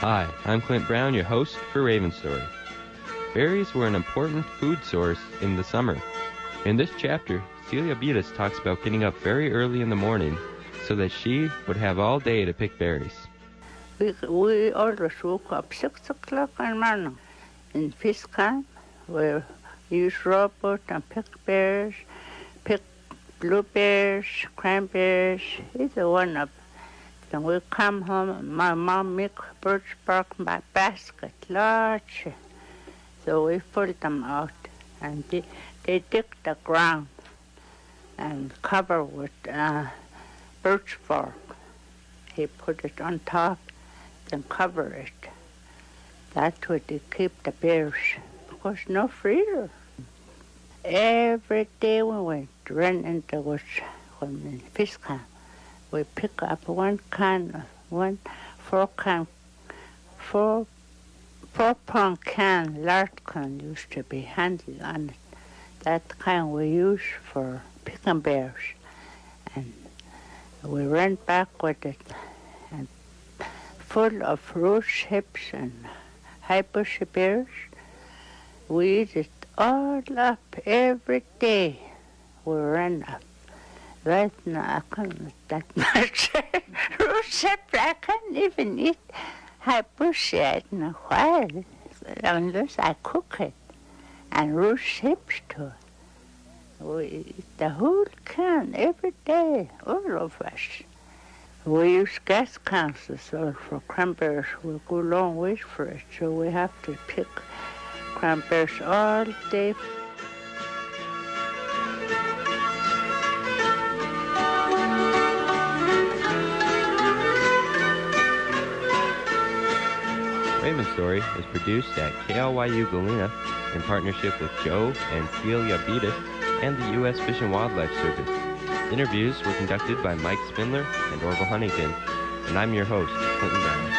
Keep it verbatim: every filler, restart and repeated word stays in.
Hi, I'm Clint Brown, your host for Raven Story. Berries were an important food source in the summer. In this chapter, Celia Beatus talks about getting up very early in the morning so that she would have all day to pick berries. We, we always woke up six o'clock in the morning. In Fiscam, we use rowboat and pick berries, pick blueberries, cranberries, either one of them. Then we come home, my mom make birch bark my basket, large. So we pull them out, and they, they dig the ground and cover with uh, birch bark. He put it on top, then cover it. That's where they keep the berries, because no freezer. Every day we went run into the woods when in Fiscam. We pick up one can, one four can, four, four pound can, large can used to be handled on it. That kind we use for picking berries. And we ran back with it, and full of rose hips and high bushy berries. We eat it all up every day. We ran up. Right now, I can't eat that much. Rose hips, I can't even eat high bushy in a while, unless I cook it. And rose hips too. We eat the whole can every day, all of us. We use gas cans so for cranberries. We go long ways for it, so we have to pick cranberries all day. Raven Story is produced at K L Y U Galena in partnership with Joe and Celia Beatus and the U S Fish and Wildlife Service. Interviews were conducted by Mike Spindler and Orville Huntington, and I'm your host, Clinton Brown.